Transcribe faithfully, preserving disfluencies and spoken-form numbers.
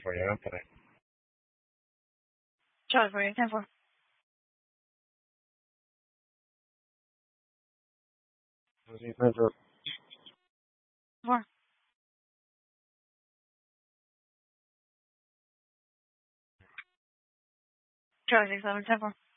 for you. Okay. Charlie for you. ten four. four. Charlie six seven. ten four.